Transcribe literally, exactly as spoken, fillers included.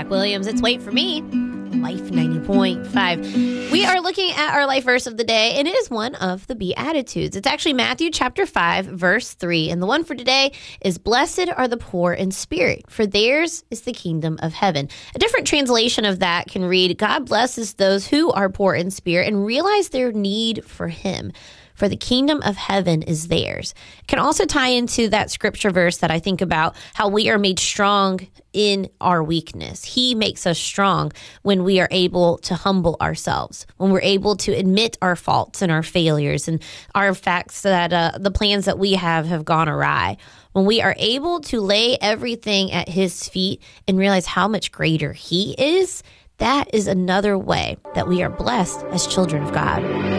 Zach Williams. It's Wait For Me, Life ninety point five. We are looking at our life verse of the day, and it is one of the Beatitudes. It's actually Matthew chapter five, verse three. And the one for today is, Blessed are the poor in spirit, for theirs is the kingdom of heaven. A different translation of that can read, God blesses those who are poor in spirit and realize their need for him, for the kingdom of heaven is theirs. It can also tie into that scripture verse that I think about, how we are made strong in our weakness. He makes us strong when we are able to humble ourselves, when we're able to admit our faults and our failures and our facts that uh, the plans that we have have gone awry. When we are able to lay everything at his feet and realize how much greater he is, that is another way that we are blessed as children of God.